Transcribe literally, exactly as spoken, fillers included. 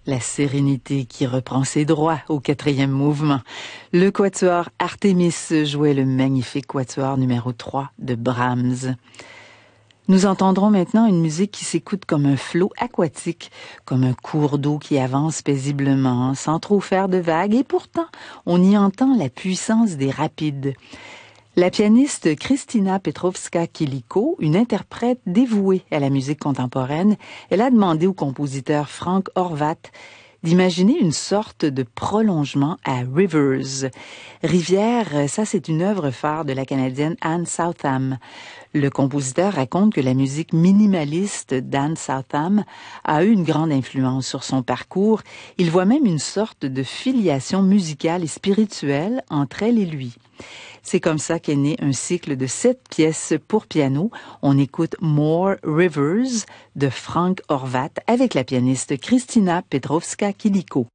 La sérénité qui reprend ses droits au quatrième mouvement. Le quatuor Artemis jouait le magnifique quatuor numéro trois de Brahms. Nous entendrons maintenant une musique qui s'écoute comme un flot aquatique, comme un cours d'eau qui avance paisiblement, sans trop faire de vagues, et pourtant, on y entend la puissance des rapides. La pianiste Krystyna Petrovska-Kiliko, une interprète dévouée à la musique contemporaine, elle a demandé au compositeur Frank Horvat d'imaginer une sorte de prolongement à Rivers. Rivière, ça c'est une œuvre phare de la Canadienne Anne Southam. Le compositeur raconte que la musique minimaliste d'Anne Southam a eu une grande influence sur son parcours. Il voit même une sorte de filiation musicale et spirituelle entre elle et lui. C'est comme ça qu'est né un cycle de sept pièces pour piano. On écoute More Rivers de Frank Horvat avec la pianiste Krystyna Petrovska-Kiliko.